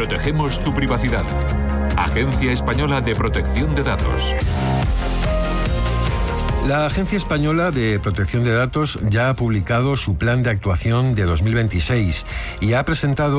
Protegemos tu privacidad. Agencia Española de Protección de Datos. La Agencia Española de Protección de Datos ya ha publicado su plan de actuación de 2026 y ha presentado